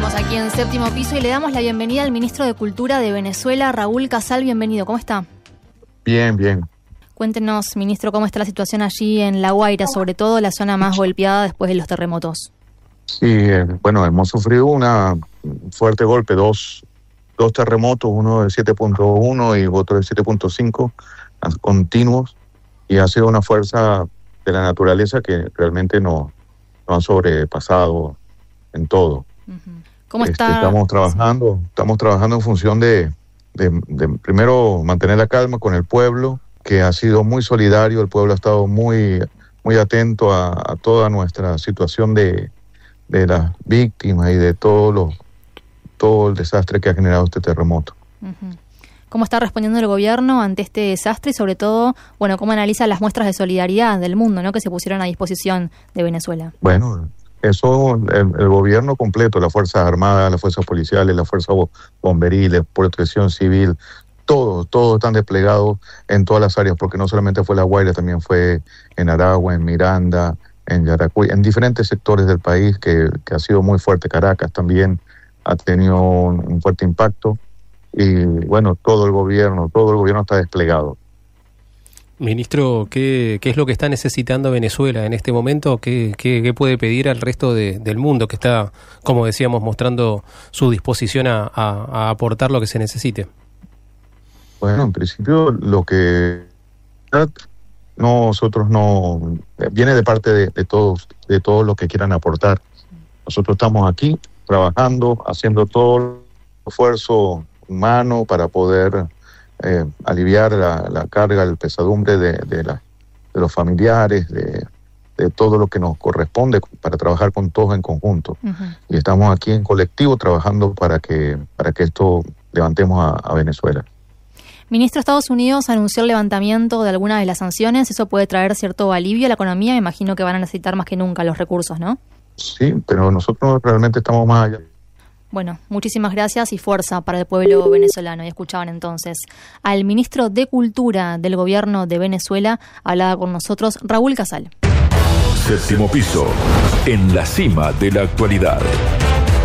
Seguimos aquí en Séptimo Piso y le damos la bienvenida al ministro de Cultura de Venezuela, Raúl Casal. Bienvenido, ¿cómo está? Bien, bien. Cuéntenos, ministro, cómo está la situación allí en La Guaira, sobre todo la zona más golpeada después de los terremotos. Sí, bueno, hemos sufrido un fuerte golpe, dos terremotos, uno de 7.1 y otro de 7.5 continuos, y ha sido una fuerza de la naturaleza que realmente nos ha sobrepasado en todo. ¿Cómo está? Estamos trabajando en función de primero mantener la calma con el pueblo, que ha sido muy solidario. El pueblo ha estado muy atento a toda nuestra situación de las víctimas y de todo el desastre que ha generado este terremoto. ¿Cómo está respondiendo el gobierno ante este desastre y sobre todo, bueno, cómo analiza las muestras de solidaridad del mundo, ¿no?, que se pusieron a disposición de Venezuela? Bueno, eso el gobierno completo, las Fuerzas Armadas, las Fuerzas Policiales, las Fuerzas Bomberiles, Protección Civil, todos están desplegados en todas las áreas, porque no solamente fue La Guaira, también fue en Aragua, en Miranda, en Yaracuy, en diferentes sectores del país que ha sido muy fuerte. Caracas también ha tenido un fuerte impacto, y bueno, todo el gobierno está desplegado. Ministro, ¿qué es lo que está necesitando Venezuela en este momento? ¿Qué puede pedir al resto del mundo que está, como decíamos, mostrando su disposición a aportar lo que se necesite? Bueno, en principio lo que nosotros no viene de parte de todos los que quieran aportar. Nosotros estamos aquí trabajando, haciendo todo el esfuerzo humano para poder aliviar la carga, la pesadumbre de los familiares, de todo lo que nos corresponde para trabajar con todos en conjunto. Y estamos aquí en colectivo trabajando para que esto levantemos a Venezuela. Ministro, Estados Unidos anunció el levantamiento de algunas de las sanciones. Eso puede traer cierto alivio a la economía. Me imagino que van a necesitar más que nunca los recursos, ¿no? Sí, pero nosotros realmente estamos más allá. Bueno, muchísimas gracias y fuerza para el pueblo venezolano. Y escuchaban entonces al ministro de Cultura del gobierno de Venezuela. Hablaba con nosotros Raúl Casal. Séptimo Piso, en la cima de la actualidad.